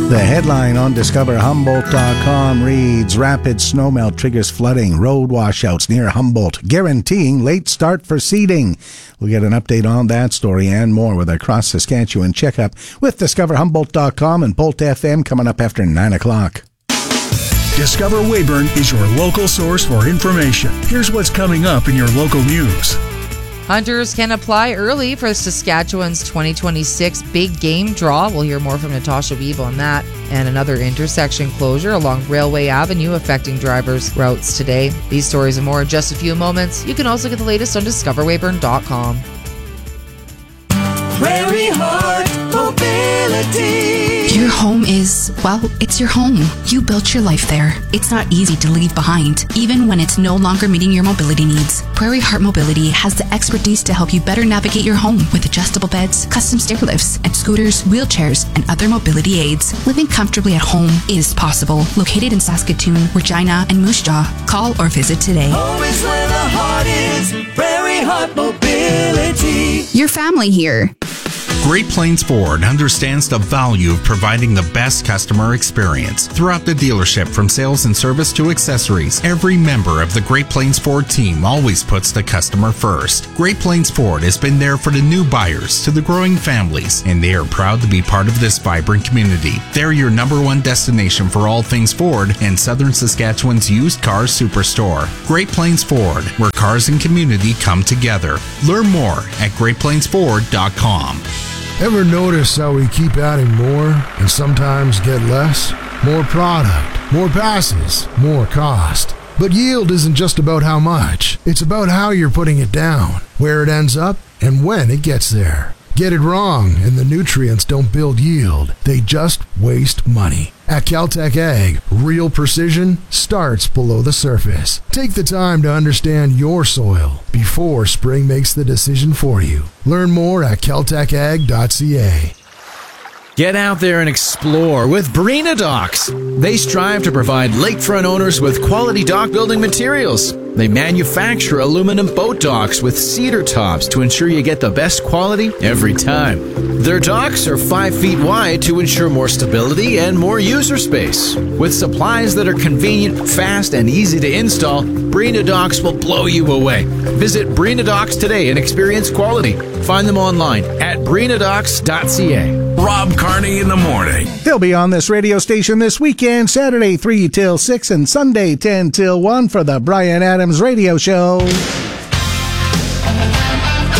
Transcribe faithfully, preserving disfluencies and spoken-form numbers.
The headline on Discover Humboldt dot com reads, Rapid snowmelt triggers flooding, road washouts near Humboldt, guaranteeing late start for seeding. We'll get an update on that story and more with our Cross Saskatchewan checkup with Discover Humboldt dot com and Bolt F M coming up after nine o'clock. Discover Weyburn is your local source for information. Here's what's coming up in your local news. Hunters can apply early for Saskatchewan's twenty twenty-six Big Game Draw. We'll hear more from Natasha Weeb on that. And another intersection closure along Railway Avenue affecting drivers' routes today. These stories and more in just a few moments. You can also get the latest on Discover Weyburn dot com. Prairie Heart Mobility. Your home is, well, it's your home. You built your life there. It's not easy to leave behind, even when it's no longer meeting your mobility needs. Prairie Heart Mobility has the expertise to help you better navigate your home with adjustable beds, custom stair lifts, and scooters, wheelchairs, and other mobility aids. Living comfortably at home is possible. Located in Saskatoon, Regina, and Moose Jaw. Call or visit today. Home is where the heart is. Prairie Heart Mobility. Your family here. Great Plains Ford understands the value of providing the best customer experience. Throughout the dealership, from sales and service to accessories, every member of the Great Plains Ford team always puts the customer first. Great Plains Ford has been there for the new buyers to the growing families, and they are proud to be part of this vibrant community. They're your number one destination for all things Ford and Southern Saskatchewan's used cars superstore. Great Plains Ford, where cars and community come together. Learn more at Great Plains Ford dot com. Ever notice how we keep adding more and sometimes get less? More product, more passes, more cost. But yield isn't just about how much. It's about how you're putting it down, where it ends up, and when it gets there. Get it wrong, and the nutrients don't build yield. They just waste money. At Caltech Ag, real precision starts below the surface. Take the time to understand your soil before spring makes the decision for you. Learn more at caltech ag dot c a. Get out there and explore with Breena Docks. They strive to provide lakefront owners with quality dock building materials. They manufacture aluminum boat docks with cedar tops to ensure you get the best quality every time. Their docks are five feet wide to ensure more stability and more user space. With supplies that are convenient, fast, and easy to install, Breena Docks will blow you away. Visit Breena Docks today and experience quality. Find them online at breena docks dot c a. Rob Carney in the morning. He'll be on this radio station this weekend, Saturday three till six and Sunday ten till one for the Brian Adams Radio Show.